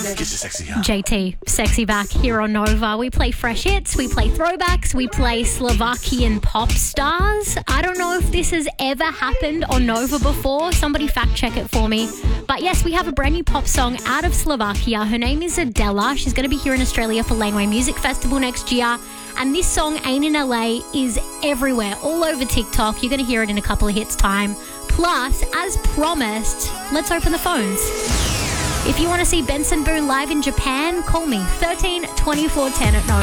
Get your sexy on. JT, sexy back here on Nova. We play fresh hits, we play throwbacks, we play Slovakian pop stars. I don't know if this has ever happened on Nova before. Somebody fact check it for me. But yes, we have a brand new pop song out of Slovakia. Her name is Adela. She's going to be here in Australia for Laneway Music Festival next year. And this song, Ain't in LA, is everywhere, all over TikTok. You're going to hear it in a couple of hits' time. Plus, as promised, let's open the phones. If you want to see Benson Boone live in Japan, call me 13 24 10 at 9.